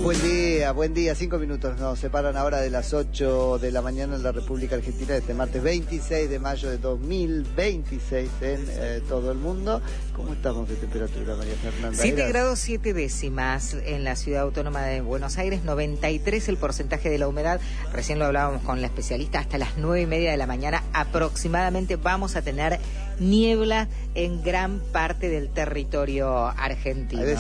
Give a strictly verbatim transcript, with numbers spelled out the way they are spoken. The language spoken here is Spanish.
Buen día, buen día. Cinco minutos nos separan ahora de las ocho de la mañana en la República Argentina, este martes veintiséis de mayo de dos mil veintiséis en eh, todo el mundo. ¿Cómo estamos de temperatura, María Fernanda? siete grados siete décimas en la ciudad autónoma de Buenos Aires, noventa y tres el porcentaje de la humedad. Recién lo hablábamos con la especialista, hasta las nueve y media de la mañana aproximadamente vamos a tener niebla en gran parte del territorio argentino.